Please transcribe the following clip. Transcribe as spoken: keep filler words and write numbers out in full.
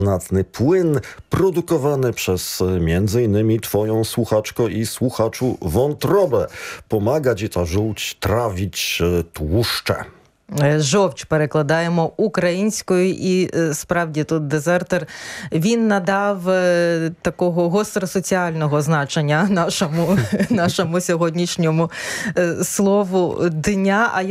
Natny płyn produkowany przez między innymi twoją słuchaczko i słuchaczu wątrobę. Pomaga ci ta żółć trawić tłuszcze. Жовч перекладаємо українською, і справді тут дезертер, він надав такого гостросоціального значення нашому, нашому сьогоднішньому слову дня. А